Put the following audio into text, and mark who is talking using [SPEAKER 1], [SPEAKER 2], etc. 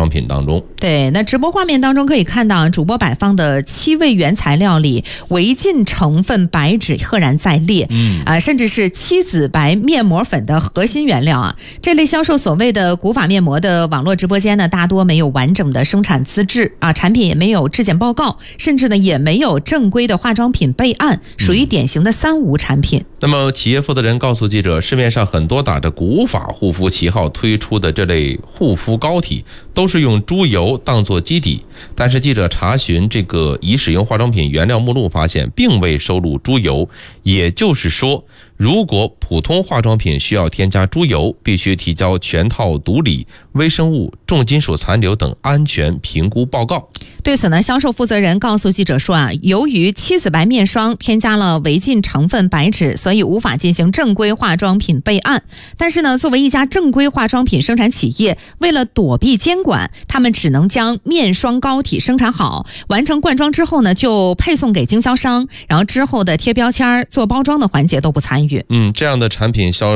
[SPEAKER 1] 妆品当中。
[SPEAKER 2] 对，那直播画面当中可以看到，主播摆放的7味原材料里，违禁成分白芷赫然在列，甚至是七子白面膜粉的核心原料啊。这类销售所谓的古法面膜的网络直播间呢，大多没有完整的生产资质啊，产品也没有质检报告，甚至呢也没有正规的化妆品备案，属于典型的3无产品。
[SPEAKER 1] 那么企业负责人告诉记者，市面上很多打着古法护肤旗号推出的这类护肤膏体，都是用猪油当作基底，但是记者查询这个已使用化妆品原料目录，发现并未收录猪油。也就是说，如果普通化妆品需要添加猪油，必须提交全套毒理、微生物、重金属残留等安全评估报告。
[SPEAKER 2] 对此呢，销售负责人告诉记者说啊，由于七子白面霜添加了违禁成分白芷，所以无法进行正规化妆品备案。但是呢，作为一家正规化妆品生产企业，为了躲避监管，他们只能将面霜膏体生产好，完成灌装之后呢，就配送给经销商，然后之后的贴标签、做包装的环节都不参与。
[SPEAKER 1] 这样的产品销